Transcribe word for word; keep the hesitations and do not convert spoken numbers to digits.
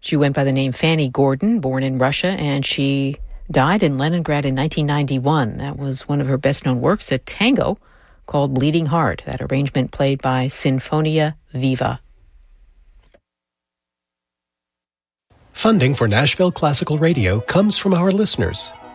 She went by the name Fanny Gordon, born in Russia, and she died in Leningrad in nineteen ninety-one. That was one of her best-known works, a tango called Bleeding Heart, that arrangement played by Sinfonia Viva. Funding for Nashville Classical Radio comes from our listeners,